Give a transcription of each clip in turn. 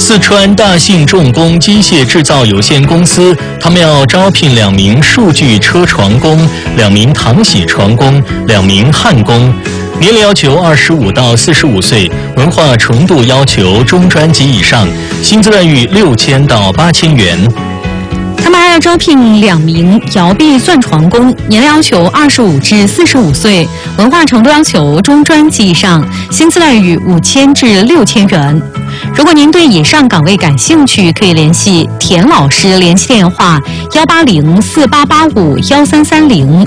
四川大信重工机械制造有限公司，他们要招聘2名数据车床工、2名糖洗床工、2名焊工，年龄要求25到45岁，文化程度要求中专及以上，薪资待遇6000到8000元。 他们还要招聘2名摇臂钻床工，年龄要求25至45岁，文化程度要求中专及以上，薪资待遇5000至6000元。如果您对以上岗位感兴趣，可以联系田老师，联系电话18048851330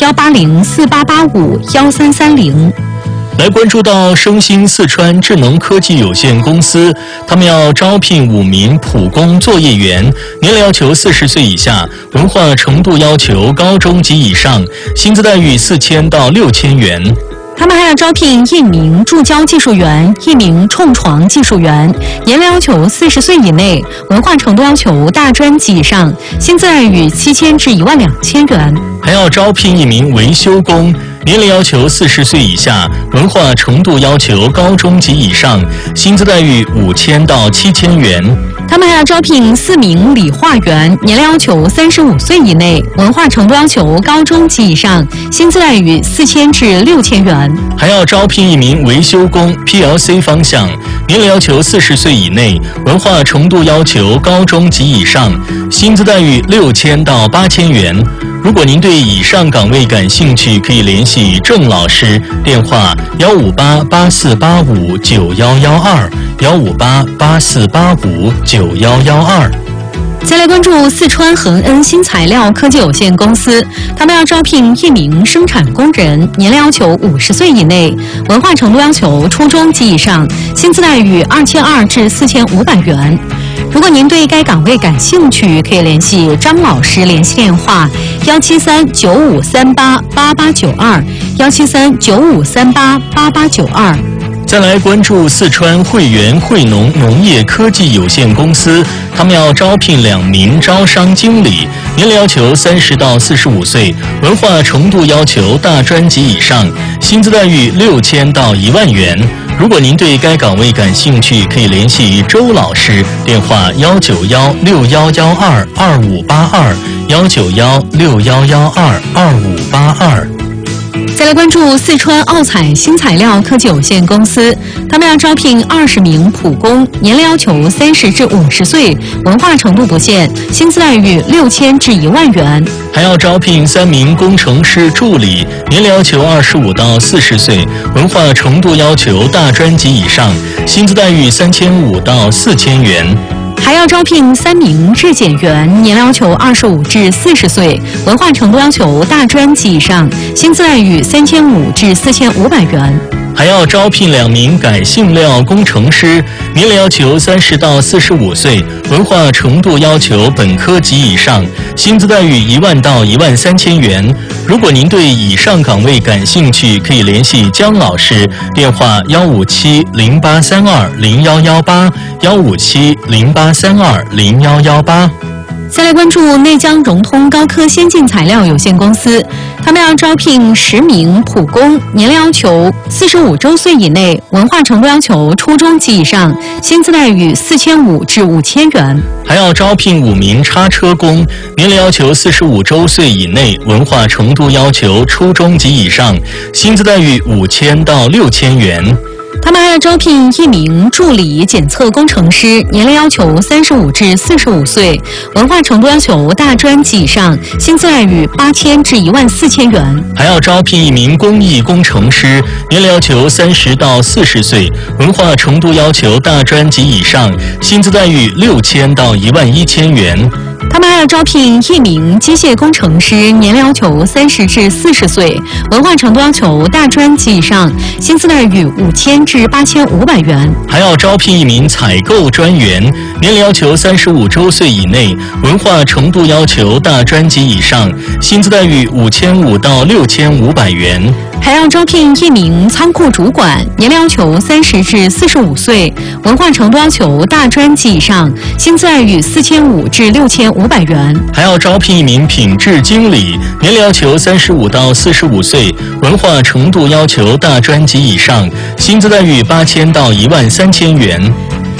18048851330。 来关注到升星四川智能科技有限公司，他们要招聘5名普工作业员，年龄要求40岁以下，文化程度要求高中及以上，薪资待遇4000到6000元。 他们还要招聘1名注胶技术员、1名冲床技术员，年龄要求40岁以内，文化程度要求大专及以上，薪资待遇7000至12000元。 还要招聘1名维修工，年龄要求40岁以下，文化程度要求高中及以上，薪资待遇5000到7000元。 他们还要招聘4名理化员，年龄要求35岁以内，文化程度要求高中及以上，薪资待遇4000至6000元。 还要招聘1名维修工 PLC 方向，年龄要求40岁以内，文化程度要求高中及以上，薪资待遇6000到8000元。如果您对以上岗位感兴趣，可以联系郑老师，电话15884859112 15884859112。 再来关注四川恒恩新材料科技有限公司，他们要招聘1名生产工人，年龄要求50岁以内，文化程度要求初中及以上，薪资待遇2200至4500元。如果您对该岗位感兴趣，可以联系张老师，联系电话17395388892 17395388892。 再来关注四川汇源汇农农业科技有限公司，他们要招聘2名招商经理，年龄要求30到45岁，文化程度要求大专及以上，薪资待遇6000到10000元。如果您对该岗位感兴趣，可以联系周老师，电话19161122582 19161122582。 再来关注四川奥彩新材料科技有限公司，他们要招聘20名普工，年龄要求30至50岁，文化程度不限，薪资待遇6000至10000元。 还要招聘3名工程师助理，年龄要求25到40岁，文化程度要求大专及以上，薪资待遇3500到4000元。 还要招聘3名质检员，年龄要求25至40岁，文化程度要求大专及以上，薪资待遇3500至4500元。 还要招聘2名改性料工程师，年龄要求30到45岁，文化程度要求本科及以上，薪资待遇10000到13000元。如果您对以上岗位感兴趣，可以联系姜老师，电话15708320118 15708320118。 再来关注内江融通高科先进材料有限公司，他们要招聘10名普工，年龄要求45周岁以内，文化程度要求初中及以上，薪资待遇4500至5000元。 还要招聘5名叉车工，年龄要求45周岁以内，文化程度要求初中及以上，薪资待遇5000到6000元。 他们还要招聘1名助理检测工程师，年龄要求35至45岁，文化程度要求大专及以上，薪资待遇8000至14000元。 还要招聘1名工艺工程师，年龄要求30到40岁，文化程度要求大专及以上，薪资待遇6000到11000元。 他们还要招聘1名机械工程师，年龄要求30至40岁，文化程度要求大专及以上，薪资待遇5000至8500元。 还要招聘1名采购专员，年龄要求35周岁以内，文化程度要求大专及以上，薪资待遇5500到6500元。 还要招聘1名仓库主管，年龄要求30至45岁，文化程度要求大专及以上，薪资待遇4500至6500元。 还要招聘1名品质经理，年龄要求35到45岁，文化程度要求大专及以上，薪资待遇8000到13000元。